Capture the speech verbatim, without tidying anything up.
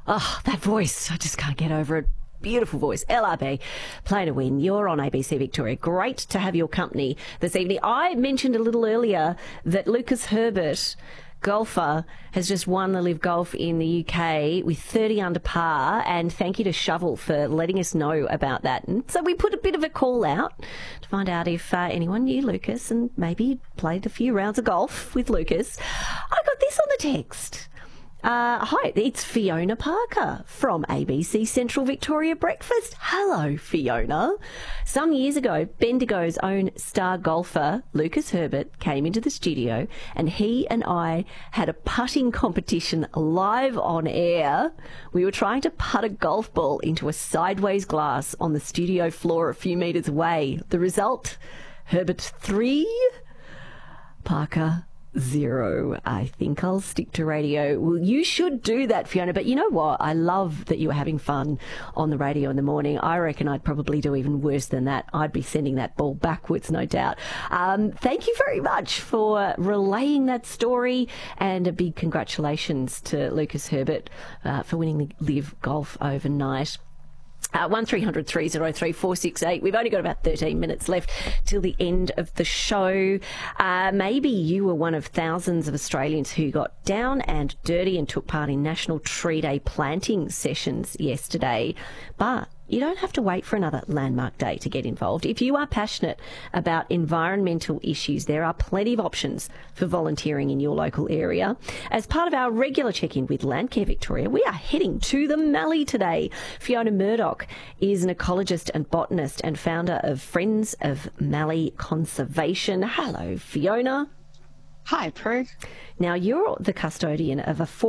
Oh, that voice. I just can't get over it. Beautiful voice. L R B, Play to Win. You're on A B C Victoria. Great to have your company this evening. I mentioned a little earlier that Lucas Herbert, golfer, has just won the Live Golf in the U K with thirty under par, and thank you to Shovel for letting us know about that. And so we put a bit of a call out to find out if uh, anyone knew Lucas and maybe played a few rounds of golf with Lucas. I got this on the text. Uh, hi, it's Fiona Parker from A B C Central Victoria Breakfast. Hello, Fiona. Some years ago, Bendigo's own star golfer, Lucas Herbert, came into the studio and he and I had a putting competition live on air. We were trying to putt a golf ball into a sideways glass on the studio floor a few metres away. The result, Herbert three, Parker zero. I think I'll stick to radio. Well, you should do that, Fiona. But you know what? I love that you were having fun on the radio in the morning. I reckon I'd probably do even worse than that. I'd be sending that ball backwards, no doubt. Um, thank you very much for relaying that story, and a big congratulations to Lucas Herbert uh, for winning the Live Golf overnight. Uh, one three hundred three oh three four six eight. We've only got about thirteen minutes left till the end of the show. Uh, maybe you were one of thousands of Australians who got down and dirty and took part in National Tree Day planting sessions yesterday. But you don't have to wait for another landmark day to get involved. If you are passionate about environmental issues, there are plenty of options for volunteering in your local area. As part of our regular check-in with Landcare Victoria, we are heading to the Mallee today. Fiona Murdoch is an ecologist and botanist and founder of Friends of Mallee Conservation. Hello, Fiona. Hi, Prue. Now, you're the custodian of a